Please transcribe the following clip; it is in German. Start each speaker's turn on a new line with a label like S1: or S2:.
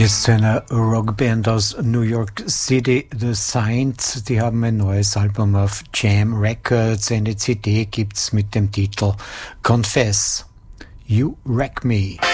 S1: Jetzt zu einer Rockband aus New York City, The Saints. Die haben ein neues Album auf Jam Records. Eine CD gibt's mit dem Titel Confess. You Wreck Me.